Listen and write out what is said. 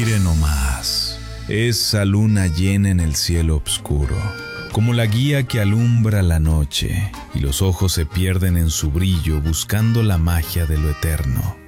Mire nomás, esa luna llena en el cielo oscuro, como la guía que alumbra la noche, y los ojos se pierden en su brillo buscando la magia de lo eterno.